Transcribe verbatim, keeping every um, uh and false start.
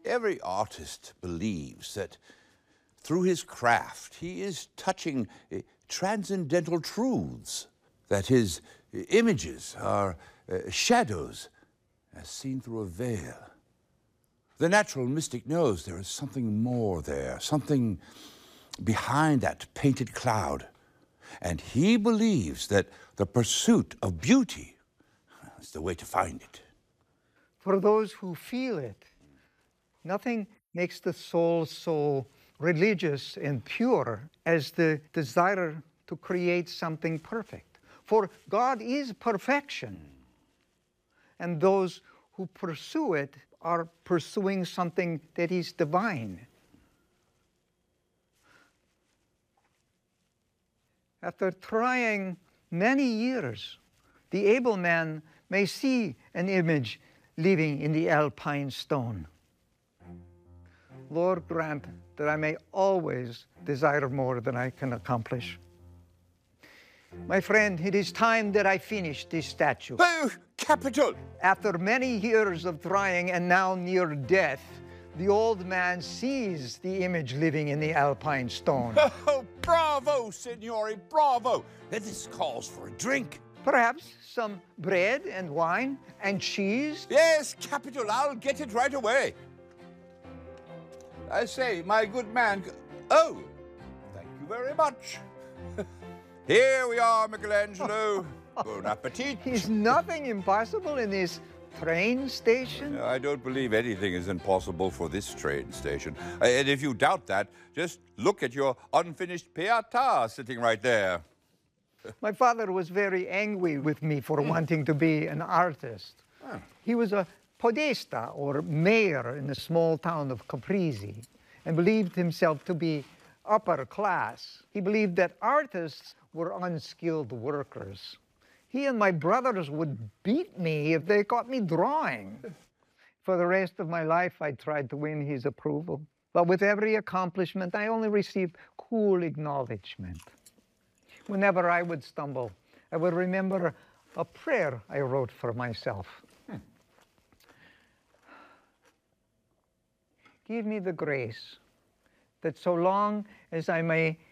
Every artist believes that through his craft he is touching uh, transcendental truths, that his uh, images are uh, shadows as seen through a veil. The natural mystic knows there is something more there, something behind that painted cloud. And he believes that the pursuit of beauty is the way to find it. For those who feel it, nothing makes the soul so religious and pure as the desire to create something perfect. For God is perfection. And those who pursue it are pursuing something that is divine. After trying many years, the able man may see an image living in the alpine stone. Lord, grant that I may always desire more than I can accomplish. My friend, it is time that I finish this statue. Oh, capital! After many years of trying and now near death, the old man sees the image living in the alpine stone. Oh, bravo, Signore, bravo! This calls for a drink. Perhaps some bread and wine and cheese? Yes, capital, I'll get it right away. I say, my good man, oh, thank you very much. Here we are, Michelangelo. Bon appetit. Is nothing impossible in this train station? I don't believe anything is impossible for this train station. And if you doubt that, just look at your unfinished Pietà sitting right there. My father was very angry with me for wanting to be an artist. Oh. He was a podesta, or mayor, in the small town of Caprese, and believed himself to be upper class. He believed that artists were unskilled workers. He and my brothers would beat me if they caught me drawing. For the rest of my life, I tried to win his approval. But with every accomplishment, I only received cool acknowledgement. Whenever I would stumble, I would remember a prayer I wrote for myself. Hmm. Give me the grace that so long as I may